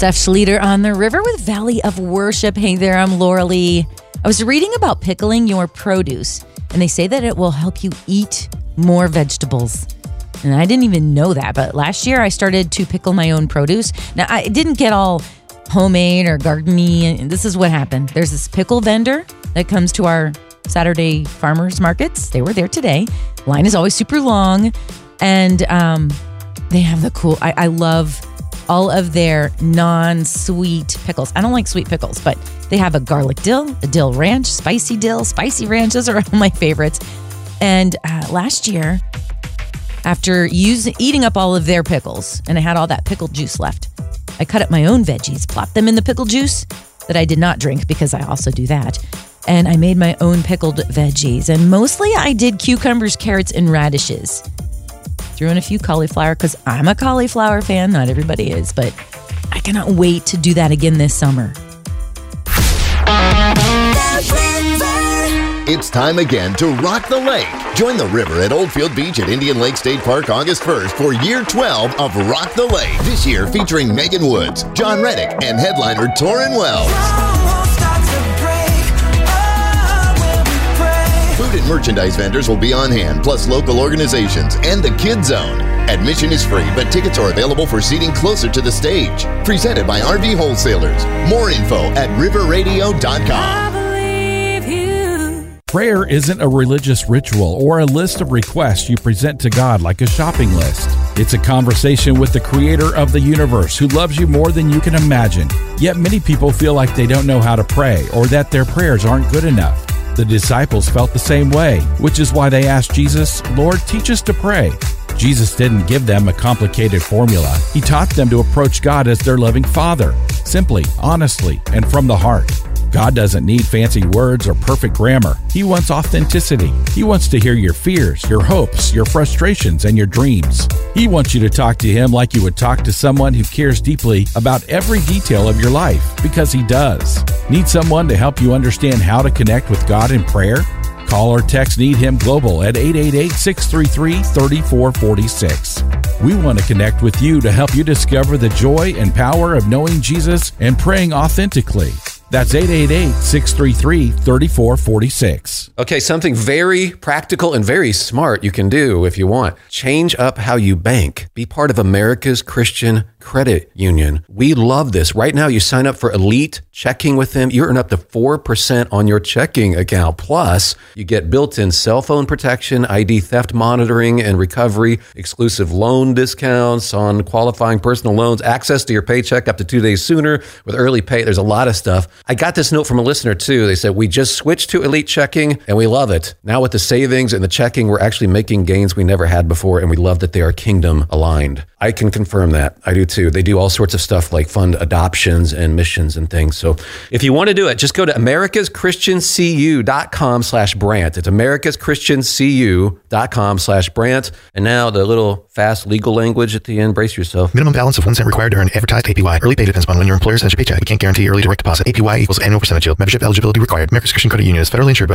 Steph Schlueter on the river with Valley of Worship. Hey there, I'm Laura Lee. I was reading about pickling your produce, and they say that it will help you eat more vegetables. And I didn't even know that, but last year I started to pickle my own produce. Now, I didn't get all homemade or garden-y, and this is what happened. There's this pickle vendor that comes to our Saturday farmers markets. They were there today. Line is always super long, and they have the cool, I love all of their non-sweet pickles. I don't like sweet pickles, but they have a garlic dill, a dill ranch, spicy dill, spicy ranch. Those are all my favorites. And last year, after eating up all of their pickles, and I had all that pickled juice left, I cut up my own veggies, plopped them in the pickle juice that I did not drink because I also do that. And I made my own pickled veggies. And mostly I did cucumbers, carrots, and radishes. Threw in a few cauliflower because I'm a cauliflower fan. Not everybody is, but I cannot wait to do that again this summer. It's time again to rock the lake. Join the river at Oldfield Beach at Indian Lake State Park August 1st for year 12 of Rock the Lake. This year featuring Megan Woods, John Reddick, and headliner Torrin Wells. Food and merchandise vendors will be on hand, plus local organizations and the Kid Zone. Admission is free, but tickets are available for seating closer to the stage. Presented by RV Wholesalers. More info at riverradio.com. Prayer isn't a religious ritual or a list of requests you present to God like a shopping list. It's a conversation with the creator of the universe who loves you more than you can imagine. Yet many people feel like they don't know how to pray or that their prayers aren't good enough. The disciples felt the same way, which is why they asked Jesus, "Lord, teach us to pray." Jesus didn't give them a complicated formula. He taught them to approach God as their loving Father, simply, honestly, and from the heart. God doesn't need fancy words or perfect grammar. He wants authenticity. He wants to hear your fears, your hopes, your frustrations, and your dreams. He wants you to talk to Him like you would talk to someone who cares deeply about every detail of your life, because He does. Need someone to help you understand how to connect with God in prayer? Call or text Need Him Global at 888-633-3446. We want to connect with you to help you discover the joy and power of knowing Jesus and praying authentically. That's 888-633-3446. Okay, something very practical and very smart you can do if you want. Change up how you bank. Be part of America's Christian Credit Union. We love this. Right now, you sign up for Elite Checking with them. You earn up to 4% on your checking account. Plus, you get built-in cell phone protection, ID theft monitoring and recovery, exclusive loan discounts on qualifying personal loans, access to your paycheck up to 2 days sooner with early pay. There's a lot of stuff. I got this note from a listener too. They said, we just switched to Elite Checking and we love it. Now with the savings and the checking, we're actually making gains we never had before, and we love that they are kingdom aligned. I can confirm that. I do too. They do all sorts of stuff like fund adoptions and missions and things. So if you want to do it, just go to americaschristiancu.com/Brant. It's americaschristiancu.com/Brant. And now the little fast legal language at the end. Brace yourself. Minimum balance of 1 cent required to earn advertised APY. Early pay depends upon when your employer sends your paycheck. We can't guarantee early direct deposit. APY equals annual percentage yield. Membership eligibility required. America's Christian Credit Union is federally insured by